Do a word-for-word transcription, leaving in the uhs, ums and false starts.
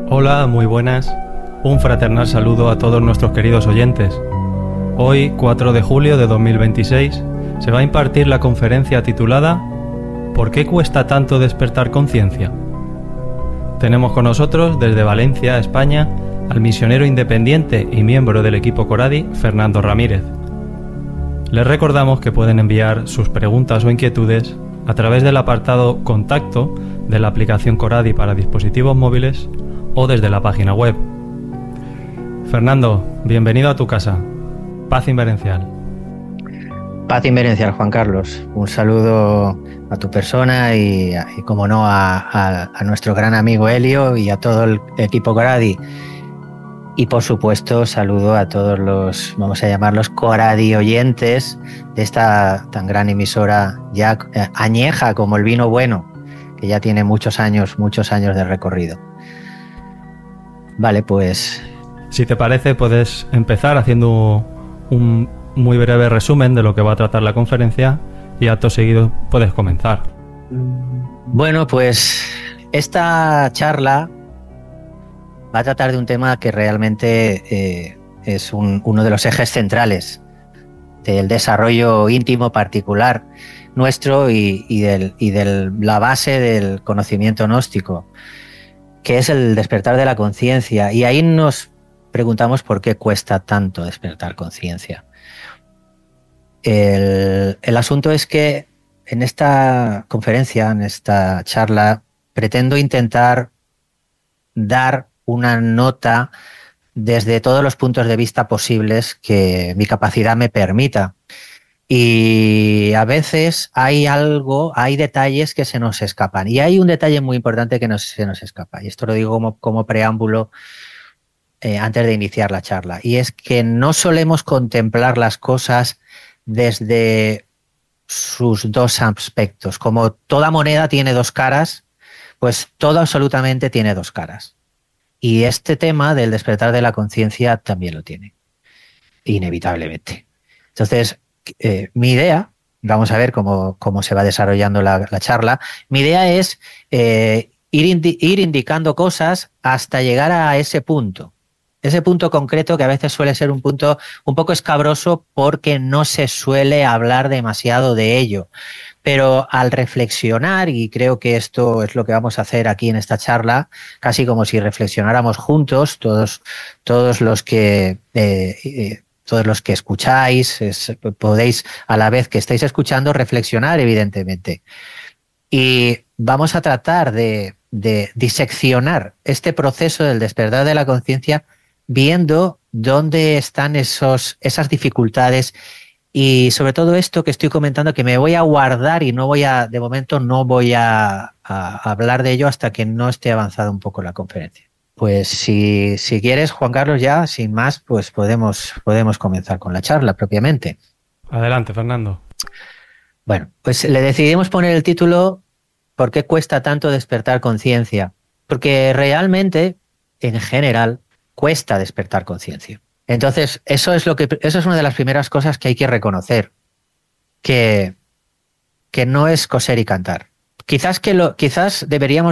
Hola, muy buenas. Un fraternal saludo a todos nuestros queridos oyentes. Hoy, cuatro de julio de dos mil veintiséis, se va a impartir la conferencia titulada ¿Por qué cuesta tanto despertar conciencia? Tenemos con nosotros, desde Valencia, España, al misionero independiente y miembro del equipo Coradi, Fernando Ramírez. Les recordamos que pueden enviar sus preguntas o inquietudes a través del apartado Contacto de la aplicación Coradi para dispositivos móviles o desde la página web. Fernando, bienvenido a tu casa. Paz inverencial. Paz inverencial, Juan Carlos. Un saludo a tu persona y, y como no, a, a, a nuestro gran amigo Helio y a todo el equipo Coradi. Y por supuesto, saludo a todos los, vamos a llamarlos Coradi oyentes de esta tan gran emisora ya eh, añeja como el vino bueno, que ya tiene muchos años, muchos años de recorrido. Vale, pues... Si te parece, puedes empezar haciendo un muy breve resumen de lo que va a tratar la conferencia y acto seguido puedes comenzar. Bueno, pues esta charla va a tratar de un tema que realmente eh, es un, uno de los ejes centrales del desarrollo íntimo particular nuestro y, y, del, y de la base del conocimiento gnóstico, que es el despertar de la conciencia. Y ahí nos preguntamos por qué cuesta tanto despertar conciencia. El, el asunto es que en esta conferencia, en esta charla, pretendo intentar dar una nota desde todos los puntos de vista posibles que mi capacidad me permita. Y a veces hay algo, hay detalles que se nos escapan. Y hay un detalle muy importante que nos, se nos escapa. Y esto lo digo como, como preámbulo eh, antes de iniciar la charla. Y es que no solemos contemplar las cosas desde sus dos aspectos. Como toda moneda tiene dos caras, pues todo absolutamente tiene dos caras. Y este tema del despertar de la conciencia también lo tiene, inevitablemente. Entonces, eh, mi idea, vamos a ver cómo, cómo se va desarrollando la, la charla, mi idea es eh, ir, indi ir indicando cosas hasta llegar a ese punto. Ese punto concreto que a veces suele ser un punto un poco escabroso porque no se suele hablar demasiado de ello. Pero al reflexionar, y creo que esto es lo que vamos a hacer aquí en esta charla, casi como si reflexionáramos juntos, todos, todos los que eh, eh, todos los que escucháis, es, podéis a la vez que estáis escuchando reflexionar, evidentemente. Y vamos a tratar de, de diseccionar este proceso del despertar de la conciencia viendo dónde están esos, esas dificultades y sobre todo esto que estoy comentando que me voy a guardar y no voy a, de momento no voy a, a hablar de ello hasta que no esté avanzada un poco la conferencia. Pues si, si quieres, Juan Carlos, ya sin más, pues podemos, podemos comenzar con la charla propiamente. Adelante, Fernando. Bueno, pues le decidimos poner el título ¿Por qué cuesta tanto despertar conciencia? Porque realmente, en general, cuesta despertar conciencia. Entonces, eso es lo que eso es una de las primeras cosas que hay que reconocer, que, que no es coser y cantar. Quizás que lo, quizás deberíamos